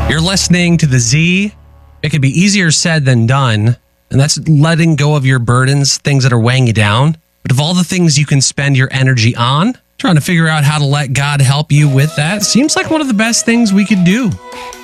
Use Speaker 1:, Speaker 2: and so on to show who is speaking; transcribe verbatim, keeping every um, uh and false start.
Speaker 1: You're listening to the Z. It could be easier said than done, and that's letting go of your burdens, things that are weighing you down. But of all the things you can spend your energy on, trying to figure out how to let God help you with that seems like one of the best things we could do.